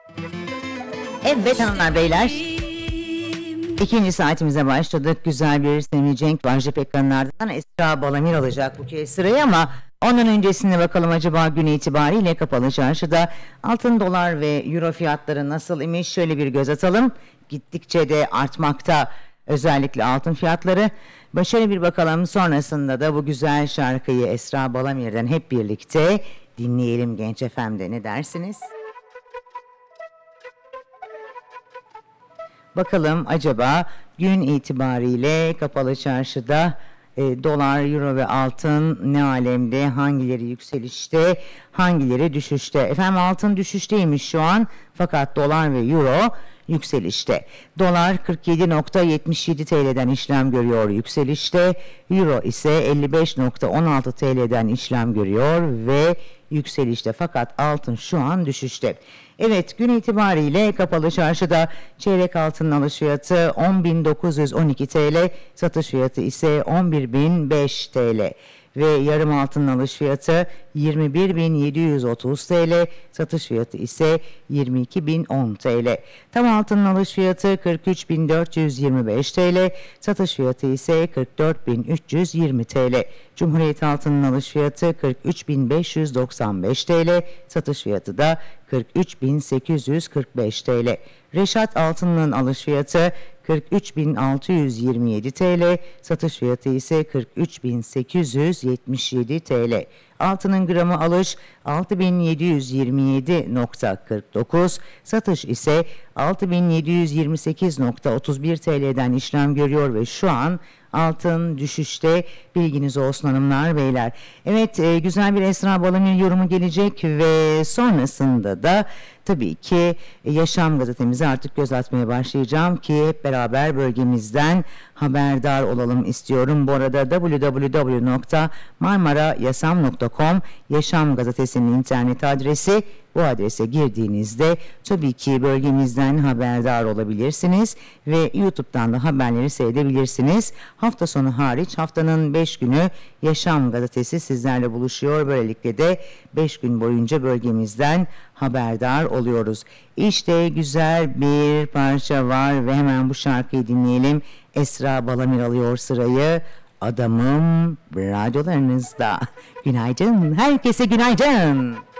Evet hanımlar beyler, ikinci saatimize başladık. Güzel bir Semih Cenk var. Pekkan'ın ardından Esra Balamir alacak bu kez sırayı ama ondan öncesinde bakalım acaba gün itibariyle kapalı çarşıda altın, dolar ve euro fiyatları nasıl imiş? Şöyle bir göz atalım. Gittikçe de artmakta özellikle altın fiyatları. Başarı bir bakalım, sonrasında da bu güzel şarkıyı Esra Balamir'den hep birlikte dinleyelim Genç FM'de, ne dersiniz? Bakalım acaba gün itibariyle kapalı çarşıda dolar, euro ve altın ne alemde, hangileri yükselişte, hangileri düşüşte? Efendim altın düşüşteymiş şu an, fakat dolar ve euro yükselişte. Dolar 47.77 TL'den işlem görüyor, yükselişte. Euro ise 55.16 TL'den işlem görüyor ve yükselişte, fakat altın şu an düşüşte. Evet, gün itibariyle kapalı çarşıda çeyrek altının alış fiyatı 10.912 TL, satış fiyatı ise 11.005 TL ve yarım altının alış fiyatı 21.730 TL, satış fiyatı ise 22.010 TL. Tam altının alış fiyatı 43.425 TL, satış fiyatı ise 44.320 TL. Cumhuriyet altının alış fiyatı 43.595 TL, satış fiyatı da 43.845 TL. Reşat altının alış fiyatı 43.627 TL, satış fiyatı ise 43.877 TL. Altının gramı alış 6.727.49, satış ise 6.728.31 TL'den işlem görüyor ve şu an altın düşüşte, bilginiz olsun hanımlar beyler. Evet, güzel bir Esra Balamir yorumu gelecek ve sonrasında da tabii ki Yaşam gazetemize artık göz atmaya başlayacağım ki hep beraber bölgemizden haberdar olalım istiyorum. Bu arada www.marmarayasam.com Yaşam gazetesinin internet adresi. Bu adrese girdiğinizde tabii ki bölgemizden haberdar olabilirsiniz ve YouTube'dan da haberleri seyredebilirsiniz. Hafta sonu hariç haftanın 5 günü Yaşam gazetesi sizlerle buluşuyor. Böylelikle de 5 gün boyunca bölgemizden haberdar oluyoruz. İşte güzel bir parça var ve hemen bu şarkıyı dinleyelim. Esra Balamir alıyor sırayı. Adamım radyolarınızda. Günaydın, herkese günaydın.